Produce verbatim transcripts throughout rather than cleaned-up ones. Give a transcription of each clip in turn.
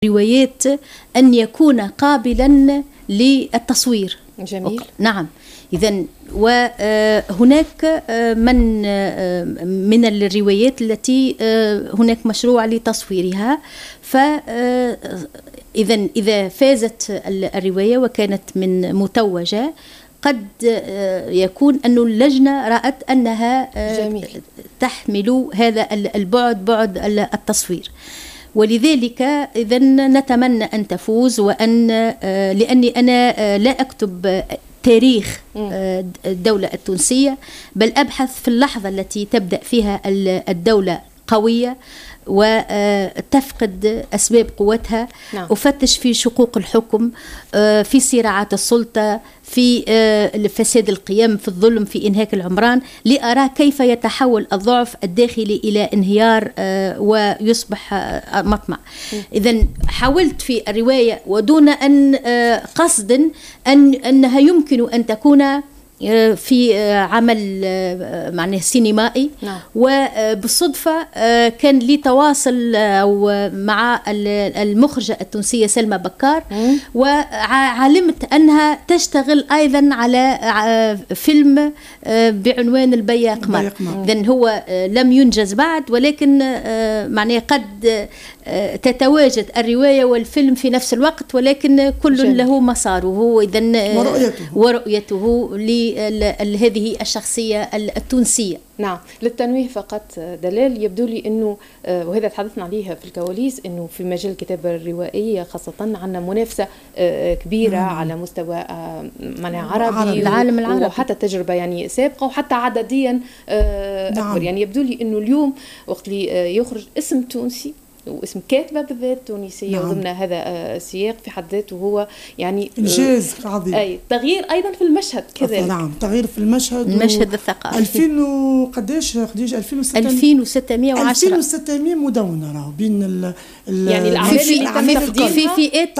روايات أن يكون قابلا للتصوير. جميل. نعم. إذن وهناك من من الروايات التي هناك مشروع لتصويرها، فإذا إذا فازت الرواية وكانت من متوجة قد يكون أن اللجنة رأت أنها جميل. تحمل هذا البعد بعد التصوير، ولذلك إذن نتمنى أن تفوز، وأن لأني أنا لا أكتب تاريخ الدولة التونسية، بل أبحث في اللحظة التي تبدأ فيها الدولة قوية وتفقد أسباب قوتها. نعم. أفتش في شقوق الحكم، في صراعات السلطة، في فساد القيم، في الظلم، في إنهاك العمران، لأرى كيف يتحول الضعف الداخلي إلى انهيار ويصبح مطمع. إذن حاولت في الرواية ودون أن قصد أن أنها يمكن أن تكون في عمل معناه سينمائي. نعم. وبالصدفة كان لي تواصل مع المخرجة التونسية سلمى بكار، مم. وعلمت أنها تشتغل أيضا على فيلم بعنوان البيا قمر. إذن هو لم ينجز بعد، ولكن معناه قد تتواجد الرواية والفيلم في نفس الوقت، ولكن كل جميل. له مساره إذن ورؤيته, ورؤيته لهذه الشخصية التونسية. نعم. للتنويه فقط دلال، يبدو لي أنه وهذا تحدثنا عليها في الكواليس، أنه في مجال الكتابة الروائية خاصة عندنا منافسة كبيرة مم. على مستوى معنى عربي العالم العربي، وحتى تجربة يعني سابقة، وحتى عدديا أكبر. نعم. يعني يبدو لي أنه اليوم وقت اللي يخرج اسم تونسي واسم كاتبة بالذات تونسية، نعم. وضمن هذا السياق في حد ذاته هو يعني إنجاز عظيم. أي تغيير أيضا في المشهد كذلك. نعم، تغيير في المشهد، المشهد الثقافي. ألفين وقداش خديجة ألفين وستمائة وعشرة ألفين وستمائة مدونة راهو بين ال يعني الأعمال اللي في في فئات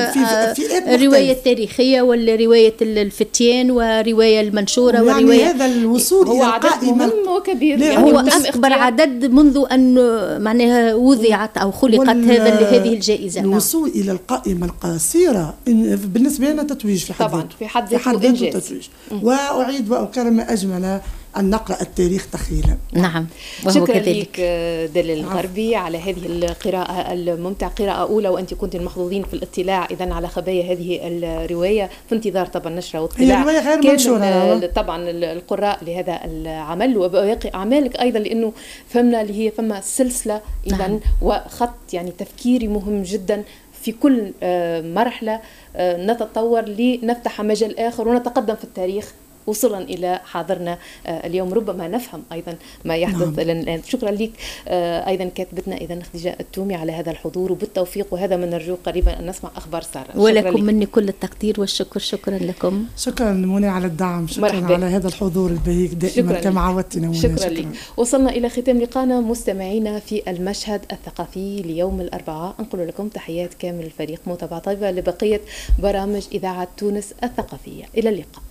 الرواية التاريخية والرواية الفتيان ورواية المنشورة يعني ورواية هذا الوصول هو عدد مهم وكبير، يعني هو أكبر عدد منذ أن معناها وضعت أو خلقت هذا هذه الجائزة. الوصول نعم. إلى القائمة القصيرة بالنسبة لنا تتويج في حد طبعا في حد ذاته إنجاز. وأعيد وأكرر ما أجمل أن نقرأ التاريخ تخيلا. نعم. وهو شكرا لك دلال الغربي على هذه القراءة الممتعة، قراءة أولى وأنت كنت المحظوظين في الاطلاع إذن على خبايا هذه الرواية، في انتظار طبعا نشرة واطلاع. هي رواية غير منشورة طبعا القراء لهذا العمل وباقي أعمالك أيضا، لأنه فهمنا اللي هي فما سلسلة إذن. نعم. وخط يعني تفكيري مهم جدا في كل مرحلة نتطور لنفتح مجال آخر ونتقدم في التاريخ، وصولا إلى حاضرنا اليوم ربما نفهم أيضا ما يحدث الآن. نعم. شكرا لك أيضا كاتبتنا إذا خديجة التومي على هذا الحضور وبالتوفيق، وهذا من نرجو قريبا أن نسمع أخبار سارة. ولكم مني كل التقدير والشكر. شكرا لكم. شكرا منى على الدعم، شكرا مرحبا. على هذا الحضور البهيج دائما كما عودتنا منى. شكرا, شكرا لك. وصلنا إلى ختام لقاءنا مستمعينا في المشهد الثقافي ليوم الأربعاء. أنقل لكم تحيات كامل الفريق، متابعة طيبة لبقية برامج إذاعة تونس الثقافية. إلى اللقاء.